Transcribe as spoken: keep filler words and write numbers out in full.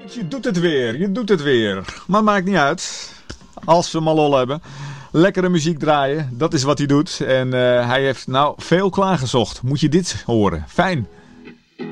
Je doet het weer, je doet het weer. Maar maakt niet uit. Als we maar lol hebben. Lekkere muziek draaien, dat is wat hij doet. En uh, hij heeft nou veel klaargezocht. Moet je dit horen. Fijn.